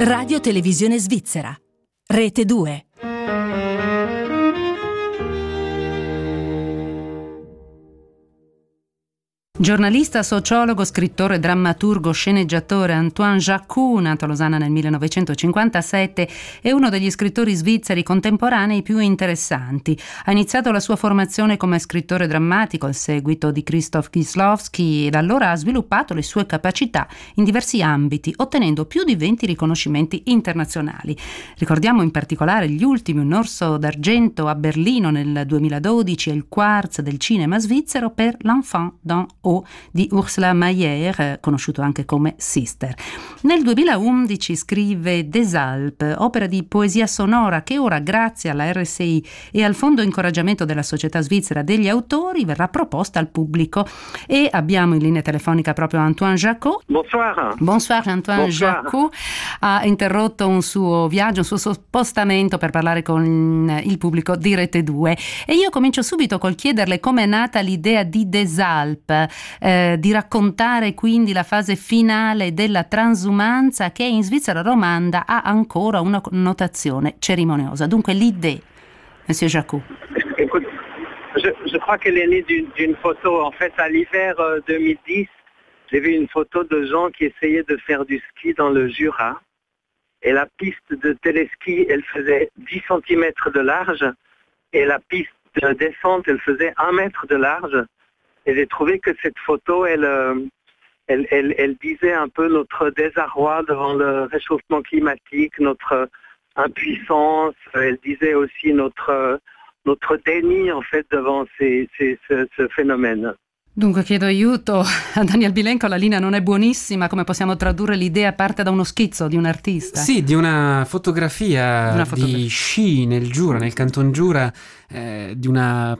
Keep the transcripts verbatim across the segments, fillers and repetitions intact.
Radio Televisione Svizzera. Rete due. Giornalista, sociologo, scrittore, drammaturgo, sceneggiatore Antoine Jacou, nato a Losanna nel millenovecentocinquantasette, è uno degli scrittori svizzeri contemporanei più interessanti. Ha iniziato la sua formazione come scrittore drammatico al seguito di Krzysztof Kieślowski e da allora ha sviluppato le sue capacità in diversi ambiti, ottenendo più di venti riconoscimenti internazionali. Ricordiamo in particolare gli ultimi: un Orso d'Argento a Berlino nel duemiladodici e il Quartz del cinema svizzero per L'Enfant d'en haut di Ursula Mayer, conosciuto anche come Sister. Nel duemilaundici scrive Des Alpes, opera di poesia sonora che ora, grazie alla R S I e al Fondo Incoraggiamento della Società Svizzera degli Autori, verrà proposta al pubblico. E abbiamo in linea telefonica proprio Antoine Jacou. Bonsoir. Bonsoir Antoine Bonsoir. Jacou. Ha interrotto un suo viaggio, un suo spostamento per parlare con il pubblico di Rete due. E io comincio subito col chiederle come è nata l'idea di Des Alpes, Eh, di raccontare quindi la fase finale della transumanza, che in Svizzera romanda ha ancora una connotazione cerimoniosa. Dunque l'idée, Monsieur Jacou. Écoute, je, je crois qu'elle est née d'une, d'une photo. En fait, à l'hiver euh, deux mille dix, j'ai vu une photo de gens qui essayaient de faire du ski dans le Jura. Et la piste de téléski, elle faisait dix centimètres de large. Et la piste de descente, elle faisait un mètre de large. Et j'ai trouvé que cette photo, elle, elle, elle, elle disait un peu notre désarroi devant le réchauffement climatique, notre impuissance. Elle disait aussi notre, notre déni, en fait, devant ces, ces, ce, ce phénomène. Dunque chiedo aiuto a Daniel Bilenco, la linea non è buonissima. Come possiamo tradurre l'idea? Parte da uno schizzo di un artista? Sì, di una fotografia, una fotografia. di sci nel Giura, nel Canton Giura, eh, di una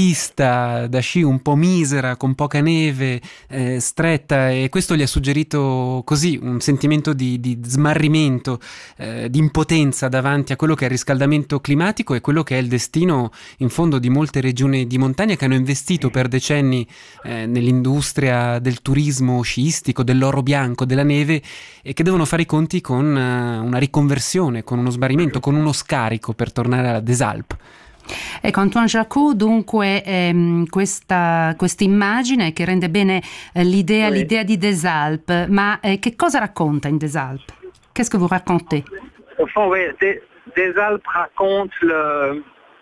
pista da sci un po' misera, con poca neve, eh, stretta, e questo gli ha suggerito così un sentimento di, di smarrimento, eh, di impotenza davanti a quello che è il riscaldamento climatico e quello che è il destino in fondo di molte regioni di montagna che hanno investito per decenni eh, nell'industria del turismo sciistico, dell'oro bianco, della neve, e che devono fare i conti con uh, una riconversione, con uno smarrimento, con uno scarico per tornare a Des Alpes. Ecco, Antoine Jacou, dunque ehm, questa immagine che rende bene eh, l'idea, Oui. l'idea di Des Alpes, ma eh, che cosa racconta in Des Alpes? Qu'est-ce que vous racontez? Au fond, oui, Des, Des Alpes raconte le,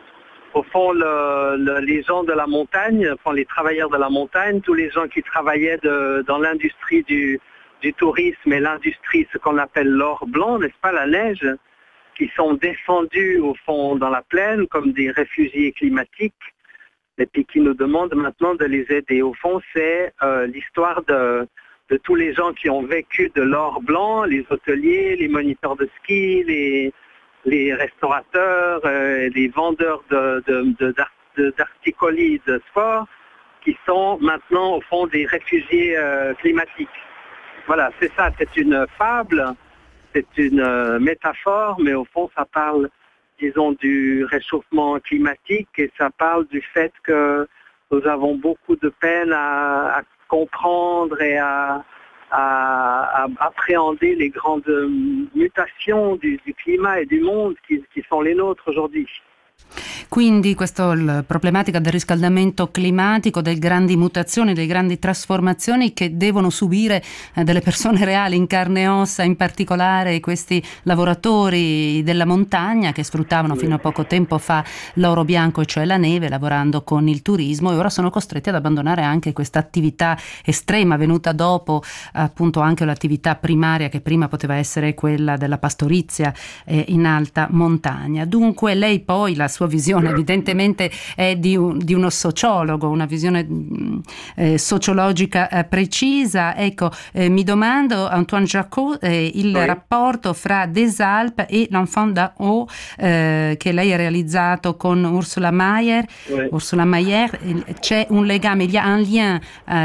au fond le, le, les gens de la montagne, enfin, les travailleurs de la montagne, tous les gens qui travaillaient de, dans l'industrie du, du tourisme et l'industrie, ce qu'on appelle l'or blanc, n'est-ce pas, la neige, qui sont descendus au fond dans la plaine comme des réfugiés climatiques et puis qui nous demandent maintenant de les aider. Au fond, c'est euh, l'histoire de, de tous les gens qui ont vécu de l'or blanc, les hôteliers, les moniteurs de ski, les, les restaurateurs, euh, les vendeurs de, de, de, d'art, de, d'articolis de sport, qui sont maintenant au fond des réfugiés euh, climatiques. Voilà, c'est ça, c'est une fable. C'est une euh, métaphore, mais au fond, ça parle, disons, du réchauffement climatique et ça parle du fait que nous avons beaucoup de peine à, à comprendre et à, à, à appréhender les grandes mutations du, du climat et du monde qui, qui sont les nôtres aujourd'hui. Quindi questa la problematica del riscaldamento climatico, delle grandi mutazioni, delle grandi trasformazioni che devono subire eh, delle persone reali in carne e ossa, in particolare questi lavoratori della montagna che sfruttavano fino a poco tempo fa l'oro bianco, cioè la neve, lavorando con il turismo, e ora sono costretti ad abbandonare anche questa attività estrema venuta dopo appunto anche l'attività primaria che prima poteva essere quella della pastorizia eh, in alta montagna. Dunque lei poi, la sua visione evidentemente è di, un, di uno sociologo, una visione eh, sociologica eh, precisa. Ecco, eh, mi domando, Antoine Jacou, eh, il Oui. rapporto fra Des Alpes e L'Enfant d'en haut eh, che lei ha realizzato con Ursula Mayer. Oui. Ursula Mayer, c'è un legame, il y a un lien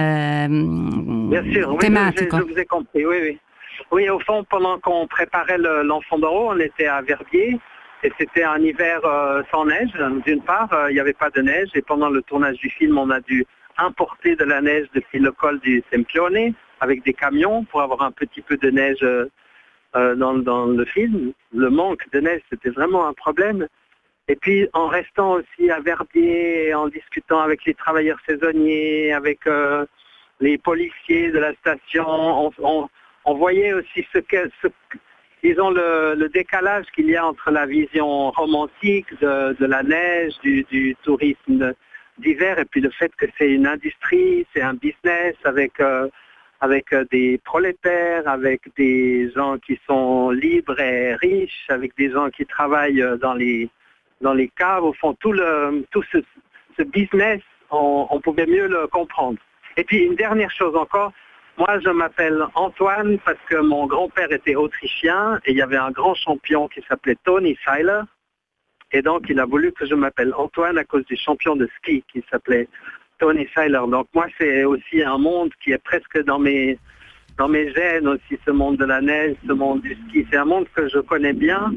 ehm, Bien sûr, oui, je, tematico. je vous ai compris, oui, oui. Oui, au fond, pendant qu'on préparait le, l'Enfant d'en haut, on était à Verbier. Et c'était un hiver euh, sans neige. D'une part, euh, il n'y avait pas de neige. Et pendant le tournage du film, on a dû importer de la neige depuis le col du Sempione avec des camions pour avoir un petit peu de neige euh, euh, dans, dans le film. Le manque de neige, c'était vraiment un problème. Et puis, en restant aussi à Verbier, en discutant avec les travailleurs saisonniers, avec euh, les policiers de la station, on, on, on voyait aussi ce que, ce, disons, le, le décalage qu'il y a entre la vision romantique de, de la neige, du, du tourisme d'hiver, et puis le fait que c'est une industrie, c'est un business avec, euh, avec des prolétaires, avec des gens qui sont libres et riches, avec des gens qui travaillent dans les dans les caves, au fond, tout, le, tout ce, ce business, on, on pouvait mieux le comprendre. Et puis, une dernière chose encore, moi, je m'appelle Antoine parce que mon grand-père était autrichien et il y avait un grand champion qui s'appelait Tony Seiler. Et donc, il a voulu que je m'appelle Antoine à cause du champion de ski qui s'appelait Tony Seiler. Donc, moi, c'est aussi un monde qui est presque dans mes, dans mes gènes aussi, ce monde de la neige, ce monde du ski. C'est un monde que je connais bien.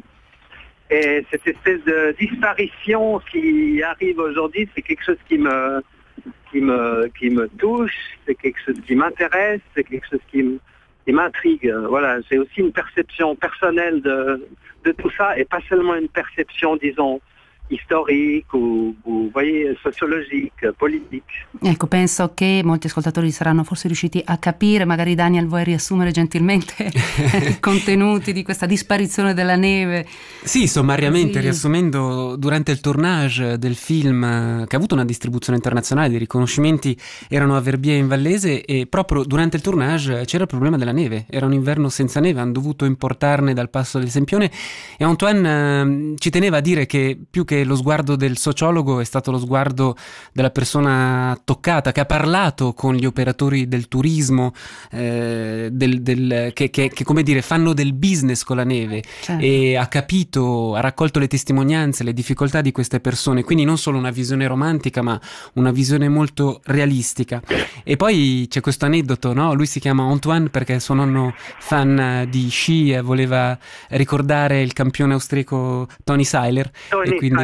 Et cette espèce de disparition qui arrive aujourd'hui, c'est quelque chose qui me, qui me, qui me touche, c'est quelque chose qui m'intéresse, c'est quelque chose qui, m- qui m'intrigue. Voilà, j'ai aussi une perception personnelle de, de tout ça, et pas seulement une perception, disons, storique o, o vai, sociologique, politique. Ecco, penso che molti ascoltatori saranno forse riusciti a capire. Magari Daniel, vuoi riassumere gentilmente i contenuti di questa disparizione della neve? Sì, sommariamente, Così. riassumendo, durante il tournage del film, che ha avuto una distribuzione internazionale, dei riconoscimenti erano a Verbier in Vallese, e proprio durante il tournage c'era il problema della neve. Era un inverno senza neve, hanno dovuto importarne dal Passo del Sempione, e Antoine eh, ci teneva a dire che più che lo sguardo del sociologo è stato lo sguardo della persona toccata, che ha parlato con gli operatori del turismo, eh, del, del, che, che, che come dire fanno del business con la neve, Certo. e ha capito, ha raccolto le testimonianze, le difficoltà di queste persone, quindi non solo una visione romantica ma una visione molto realistica. E poi c'è questo aneddoto, no? Lui si chiama Antoine perché suo nonno, fan di sci, voleva ricordare il campione austriaco Tony Seiler, Tony e quindi Seiler.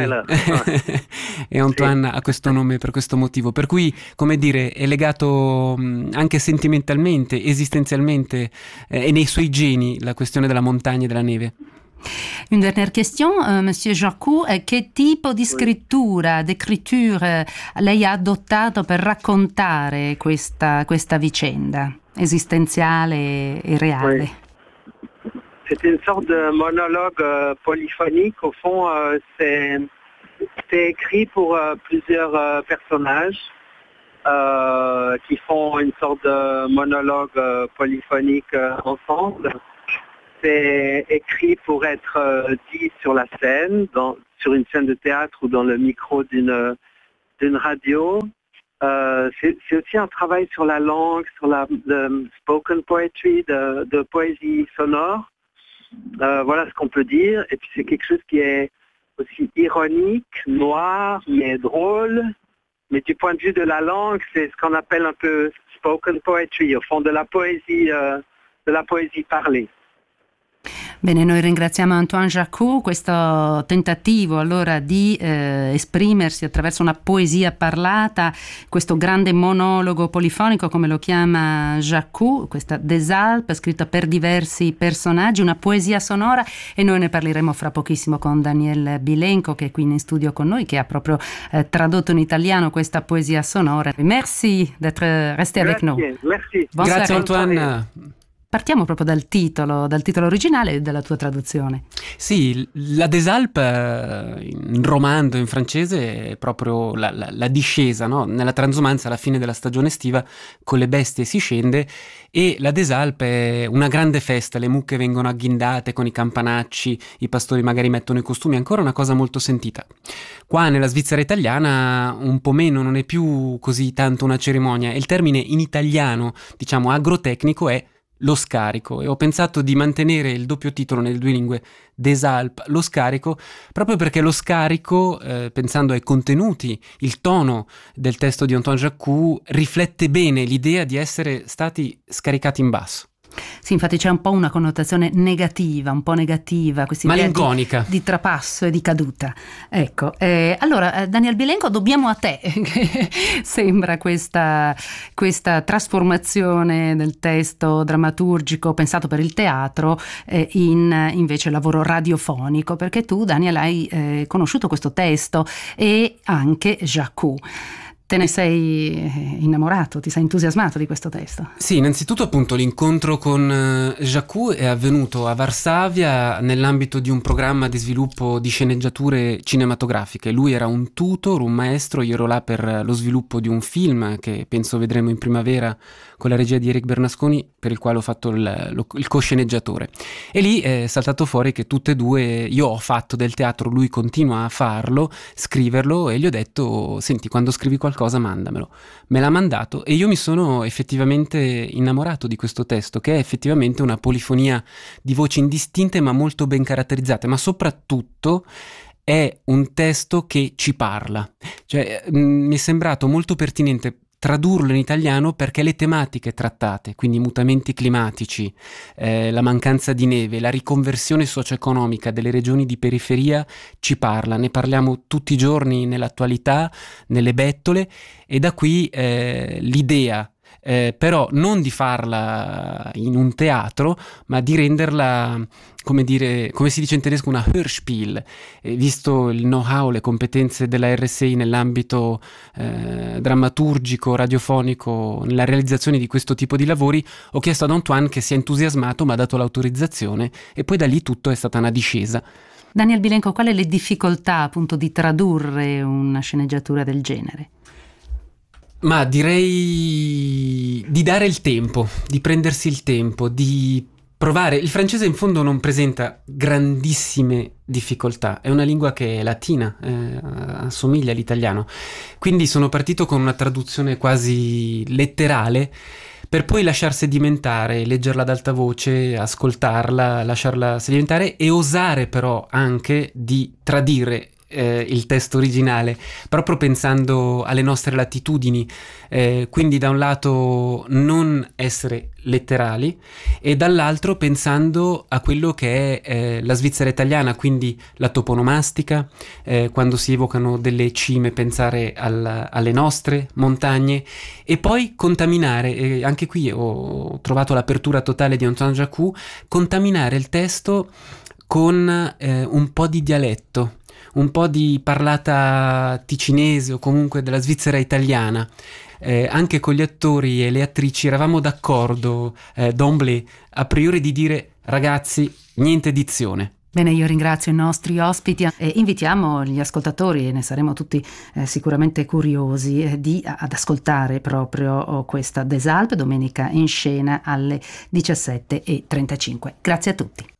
e Antoine ha questo nome per questo motivo, per cui, come dire, è legato mh, anche sentimentalmente, esistenzialmente, eh, e nei suoi geni, la questione della montagna e della neve. Une dernière question, euh, Monsieur Jacou, eh, che tipo di scrittura, d'écriture eh, lei ha adottato per raccontare questa, questa vicenda esistenziale e reale? Oui. C'est une sorte de monologue euh, polyphonique. Au fond, euh, c'est, c'est écrit pour euh, plusieurs euh, personnages euh, qui font une sorte de monologue euh, polyphonique euh, ensemble. C'est écrit pour être euh, dit sur la scène, dans, sur une scène de théâtre ou dans le micro d'une, d'une radio. Euh, c'est, c'est aussi un travail sur la langue, sur la le spoken poetry, de, de poésie sonore. Euh, voilà ce qu'on peut dire. Et puis c'est quelque chose qui est aussi ironique, noir, mais drôle. Mais du point de vue de la langue, c'est ce qu'on appelle un peu spoken poetry, au fond de la poésie, euh, de la poésie parlée. Bene, noi ringraziamo Antoine Jacou, questo tentativo allora di eh, esprimersi attraverso una poesia parlata, questo grande monologo polifonico come lo chiama Jacou, questa Des Alpes scritta per diversi personaggi, una poesia sonora, e noi ne parleremo fra pochissimo con Daniel Bilenco che è qui in studio con noi, che ha proprio eh, tradotto in italiano questa poesia sonora. Merci d'être resté avec nous. Merci. Bonsoir. Grazie Antoine. Partiamo proprio dal titolo, dal titolo originale e dalla tua traduzione. Sì, la Des Alpes in romando in francese è proprio la, la, la discesa, no? Nella transumanza alla fine della stagione estiva con le bestie si scende, e la Des Alpes è una grande festa, le mucche vengono agghindate con i campanacci, i pastori magari mettono i costumi, ancora una cosa molto sentita. Qua nella Svizzera italiana un po' meno, non è più così tanto una cerimonia, e il termine in italiano, diciamo agrotecnico, è lo scarico, e ho pensato di mantenere il doppio titolo nelle due lingue, Des Alpes, lo scarico, proprio perché lo scarico, eh, pensando ai contenuti, il tono del testo di Antoine Jacou, riflette bene l'idea di essere stati scaricati in basso. Sì, infatti c'è un po' una connotazione negativa, un po' negativa, questa idea malinconica di, di trapasso e di caduta. Ecco, eh, allora eh, Daniel Bilenco, dobbiamo a te, che sembra questa, questa trasformazione del testo drammaturgico pensato per il teatro eh, in invece lavoro radiofonico, perché tu, Daniel, hai eh, conosciuto questo testo e anche Jacques. Te ne sei innamorato, ti sei entusiasmato di questo testo? Sì, innanzitutto appunto l'incontro con Jacques è avvenuto a Varsavia nell'ambito di un programma di sviluppo di sceneggiature cinematografiche. Lui era un tutor, un maestro, io ero là per lo sviluppo di un film che penso vedremo in primavera con la regia di Eric Bernasconi, per il quale ho fatto il, lo, il co-sceneggiatore. E lì è saltato fuori che tutte e due, io ho fatto del teatro, lui continua a farlo, scriverlo, e gli ho detto: senti, quando scrivi qualcosa mandamelo. Me l'ha mandato e io mi sono effettivamente innamorato di questo testo, che è effettivamente una polifonia di voci indistinte ma molto ben caratterizzate, ma soprattutto è un testo che ci parla. Cioè, mh, mi è sembrato molto pertinente tradurlo in italiano perché le tematiche trattate, quindi i mutamenti climatici, eh, la mancanza di neve, la riconversione socio-economica delle regioni di periferia, ci parla, ne parliamo tutti i giorni nell'attualità, nelle bettole, e da qui eh, l'idea Eh, però non di farla in un teatro, ma di renderla, come dire, come si dice in tedesco, una Hörspiel, eh, visto il know-how, le competenze della R S I nell'ambito eh, drammaturgico, radiofonico, nella realizzazione di questo tipo di lavori. Ho chiesto ad Antoine, che si è entusiasmato, mi ha dato l'autorizzazione, e poi da lì tutto è stata una discesa. Daniel Bilenco, qual è le difficoltà appunto di tradurre una sceneggiatura del genere? Ma direi di dare il tempo, di prendersi il tempo, di provare. Il francese in fondo non presenta grandissime difficoltà, è una lingua che è latina, eh, assomiglia all'italiano. Quindi sono partito con una traduzione quasi letterale, per poi lasciar sedimentare, leggerla ad alta voce, ascoltarla, lasciarla sedimentare e osare però anche di tradire Eh, il testo originale, proprio pensando alle nostre latitudini, eh, quindi da un lato non essere letterali e dall'altro pensando a quello che è eh, la Svizzera italiana, quindi la toponomastica, eh, quando si evocano delle cime pensare al, alle nostre montagne, e poi contaminare, e anche qui ho trovato l'apertura totale di Antoine Jacques, contaminare il testo con eh, un po' di dialetto, un po' di parlata ticinese o comunque della Svizzera italiana. Eh, anche con gli attori e le attrici eravamo d'accordo, eh, d'emblée, a priori, di dire: ragazzi, niente edizione. Bene, io ringrazio i nostri ospiti e invitiamo gli ascoltatori, e ne saremo tutti eh, sicuramente curiosi, eh, di, ad ascoltare proprio oh, questa Des Alpes, domenica in scena alle diciassette e trentacinque. Grazie a tutti.